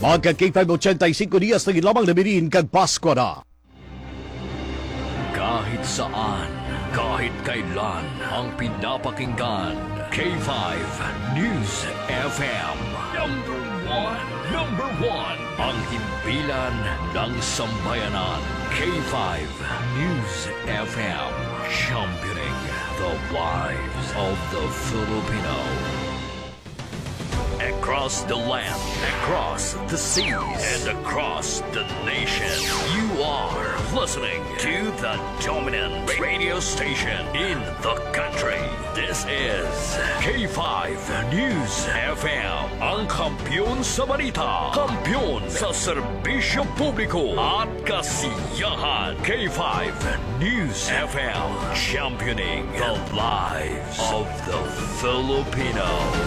Mga K585 diyas na lamang nabinin kag Pasko na. Kahit saan, kahit kailan, ang pinapakinggan. K5 News FM. Number one. Ang himpilan ng sambayanan. K5 News FM. Championing the lives of the Filipino. Across the land, across the seas, and across the nation, you are listening to the dominant radio station in the country. This is K5 News FM, ang kampiyon sa balita, kampiyon sa serbisyo publiko at kasiyahan. K5 News FM, championing the lives of the Filipino.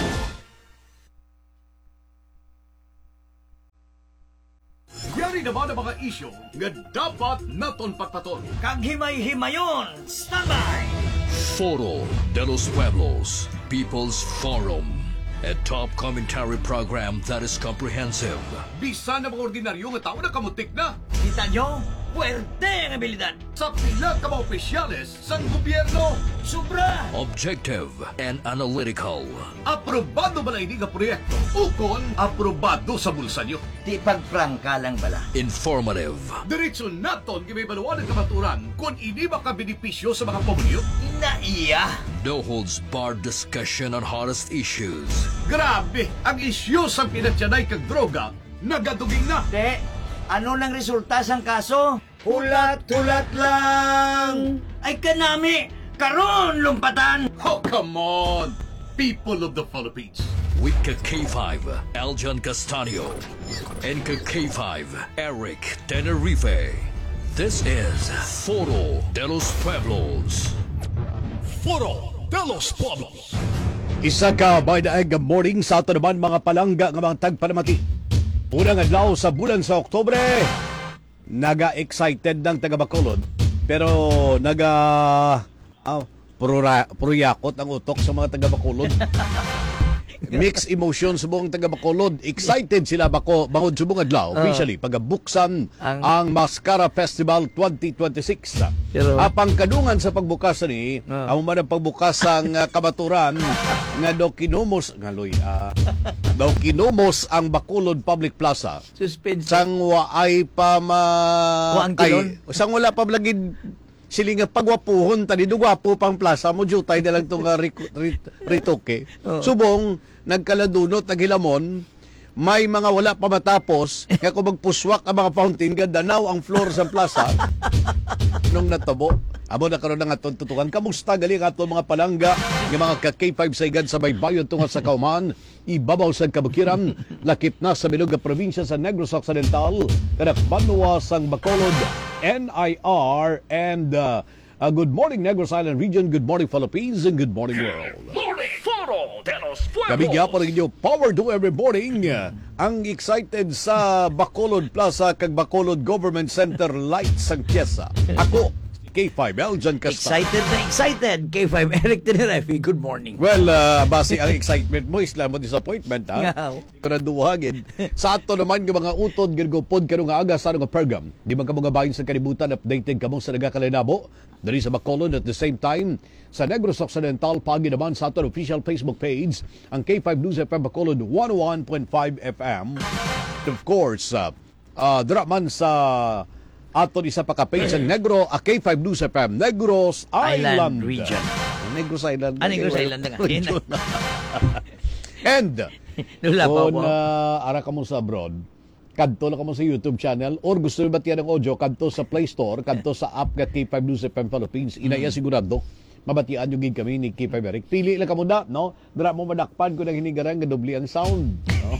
Yari naman ang mga isyo nga dapat naton pagpaton. Kag himay-himayon, standby! Foro de los Pueblos, People's Forum, a top commentary program that is comprehensive. Bisan na mga ordinaryo nga tao na kamutik na. Kita nyo? Puwerte ang abilidad! Sa pila ka mga opisyales sa gobyerno. Sobra! Objective and analytical. Aprobado ba na ini nga proyekto? Ukon, aprobado sa bulsa nyo. Di pagprangka lang bala. Informative. Diretso naton gibaybaluan ng kamaturan kung ini makabenepisyo sa mga pamilyo. Naiya! No holds barred discussion on hottest issues. Grabe, ang isyu sa pinatyanay kag droga nagaduging na. Te, ano nang resulta sang kaso? Hulat-hulat lang! Ay kanami! Karon lumpatan! Oh, come on! People of the Philippines. With K5, Eljan Castanio. And K5, Eric Tenerife. This is Foro de los Pueblos. Foro de los Pueblos. Isa ka by the morning sa ato naman mga palangga nga mga tagpanamati. Unang adlaw sa bulan sa Oktubre. Naga-excited ng taga Bacolod. Pero proyakot ang utok sa mga taga Bacolod. Mixed emotions sa buong taga Bacolod. Excited sila bangod subong adlaw officially pagabuksan ang Mascara Festival 2026. Pero apang kadungan sa pagbukas ni amo man ang pagbukas ang kamaturan nga daw kinumos ang Bacolod Public Plaza. suspense. Sang waay pa Waang kilon? sang wala pa blagid sili nga pagwapuhon tani do gwapo pang plaza mo jutay na lang tong ritoke. Subong nagkaladunot naghilamon may mga wala pa matapos kaya kung magpuswak ang mga fountain gandanaw ang floor sa plaza nung natabo. Amo na karon nga tutukan. Kamusta gali nga ato mga palangga ng mga K5 saygad sa baybayon tungod sa Kauman, ibabaw sa Kabukiran, lakip na sa bilog nga probinsya sa Negros Occidental, kanak Banwa sang Bacolod, NIR, and good morning Negros Island Region, good morning Philippines, and good morning world. Kami gyapon rin inyo power to every morning. Ang excited sa Bacolod Plaza kag Bacolod Government Center lights ang pyesa. Ako K5 Eljan Castro. Excited! K5 Eric Tenerife, good morning. Well, base ang excitement mo, isla mo disappointment, ha? Ngaw. Karaduhagin. Sa ato naman ng mga utod, ginagupod ka nga aga sa nga program. Di man ka mga bayin sa kalibutan, updated ka mo sa nagkakalinabo. Dari sa Bacolod at the same time, sa Negros Occidental, pagi naman sa ato official Facebook page, ang K5 News FM Bacolod 101.5 FM. And of course, dira man sa aton isa pa ka-page ang Negro, K5 News FM, Negros Island Region. Negros Island. Negros Island na nga. And, Nula pa kung po. ara ka mo sa abroad, kadto na ka mo sa YouTube channel, or gusto mo batiyan ng audio, kadto sa Play Store, kadto sa app nga K5 News FM Philippines, inaya sigurado, mabatian yung gig kami ni K5 Eric. Pili lang ka mo na, no? Dara mo madakpan ko ng hinigarang nga dobli ang sound. No?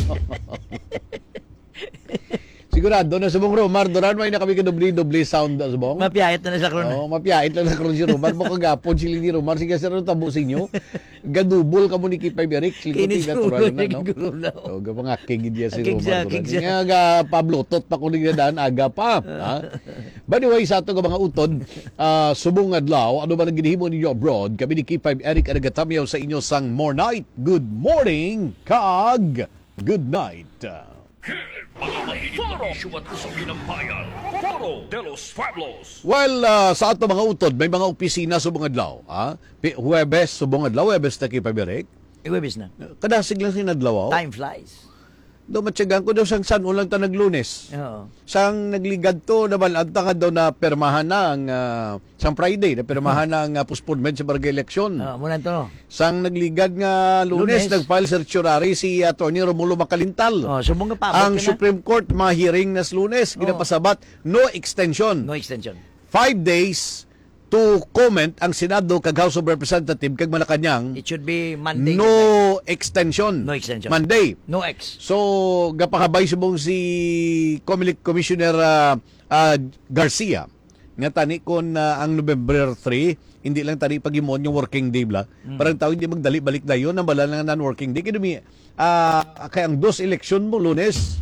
Sigurado na subong Romar, doran may na kami kadubli-dubli sound na subong. Mapiyahit na sa kron. Oo, mapiyahit lang na kron si Romar. Mo kagapon sila ni Romar. Sige, sir, tabusin nyo. Gadubol ka mo ni Kipay Berik. Kinis Natural na, no? gulaw. So, gapa nga, kingid yan si King siya, Romar. king siya. Nga nga, pablotot pa kuning na daan, aga pa. Ha? By the way, sa ito mga utod, subong adlaw, ano ba nang ginihimo ninyo abroad? Kami ni Kipay Eric Aragatamyaw sa inyo sang more night. Good morning, kag good night. Mga mahinit na isyu at usapin ng bayan. Foro de los Pueblos. Well, sa ato mga utod, may mga opisina subong adlaw. Huwebes, subong adlaw, Huwebes na kipabirek. Iwebis na. Kadasig lang sinadlaw. Time flies. Do matyagan ko daw sang san ulang ta naglunes. Oo. Sang nagligad to naman ang tangad daw na permahan na ang sang Friday na permahan na ang postponement sa barangay eleksyon. Muna to. Sang nagligad nga Lunes, Lunes. nag-file certiorari si Atty. Romulo Macalintal. Subong nga Ang paabot ka na. Supreme Court ma-hearing nas Lunes, ginapasabat no extension. No extension. 5 days to comment ang Senado kag House of Representatives kag Malacañang. It should be Monday. No extension. No extension. Monday. No X. So, gapakabay subong si Comelec Commissioner Garcia. Nga tani kon ang November 3, hindi lang tani pag-imon yung working day bla. Parang tao hindi magdali balik na yun, ang bala lang non-working day. Kaya ang dos election mo, Lunes.